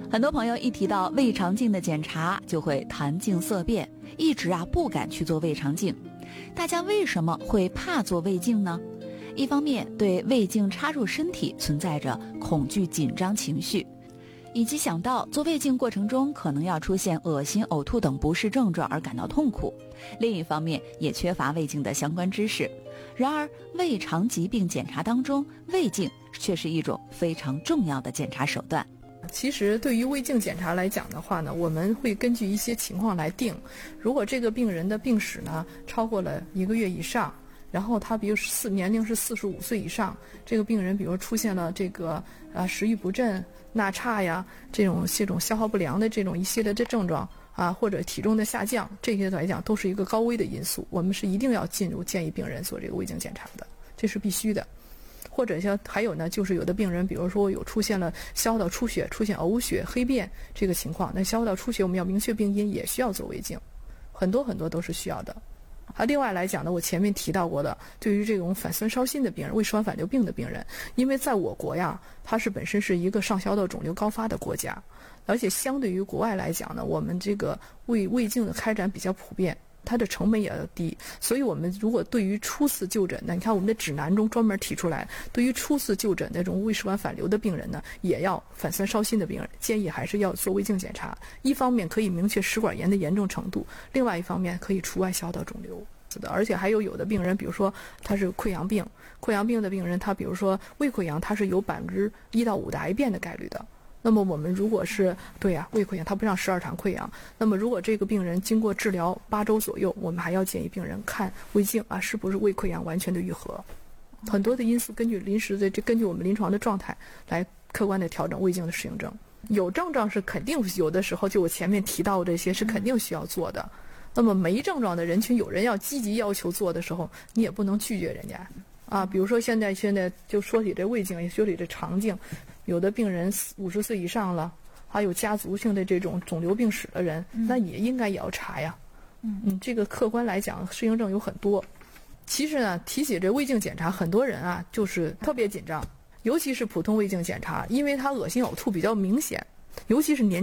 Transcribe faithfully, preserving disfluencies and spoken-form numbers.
很多朋友一提到胃肠镜的检查就会谈镜色变，一直啊不敢去做胃肠镜。大家为什么会怕做胃镜呢？一方面对胃镜插入身体存在着恐惧紧张情绪，以及想到做胃镜过程中可能要出现恶心、呕吐等不适症状而感到痛苦。另一方面也缺乏胃镜的相关知识。然而胃肠疾病检查当中，胃镜却是一种非常重要的检查手段。 其实对于胃镜检查来讲的话呢，我们会根据一些情况来定。如果这个病人的病史呢超过了一个月以上，然后他比如四年龄是四十五岁以上，这个病人比如出现了这个啊食欲不振、纳差呀这种这种消化不良的这种一系列的症状啊，或者体重的下降，这些来讲都是一个高危的因素，我们是一定要进入建议病人做这个胃镜检查的，这是必须的。或者像还有呢，就是有的病人，比如说有出现了消化道出血、出现呕血、黑便这个情况，那消化道出血我们要明确病因，也需要做胃镜，很多很多都是需要的。啊，另外来讲呢，我前面提到过的，对于这种反酸烧心的病人、胃食管反流病的病人，因为在我国呀，它是本身是一个上消道肿瘤高发的国家，而且相对于国外来讲呢，我们这个胃胃镜的开展比较普遍，它的成本也要低，所以我们如果对于初次就诊的，你看我们的指南中专门提出来，对于初次就诊那种胃食管反流的病人呢，也要反酸烧心的病人，建议还是要做胃镜检查。一方面可以明确食管炎的严重程度，另外一方面可以除外消化道肿瘤。是的，而且还有有的病人，比如说他是溃疡病，溃疡病的病人，他比如说胃溃疡，他是有百分之一到五的癌变的概率的。那么我们如果是对呀、啊，胃溃疡它不让十二肠溃疡，那么如果这个病人经过治疗八周左右，我们还要建议病人看胃镜啊，是不是胃溃疡完全的愈合。很多的因素根据临时的这根据我们临床的状态来客观的调整胃镜的适应症。有症状是肯定有的时候就我前面提到这些是肯定需要做的。那么没症状的人群，有人要积极要求做的时候，你也不能拒绝人家啊。比如说现在现在就说起这胃镜，也说起这肠镜。有的病人五十岁以上了，还有家族性的这种肿瘤病史的人，嗯、那也应该也要查呀。嗯嗯，这个客观来讲，适应症有很多。其实呢，提起这胃镜检查，很多人啊就是特别紧张，尤其是普通胃镜检查，因为他恶心呕吐比较明显，尤其是年。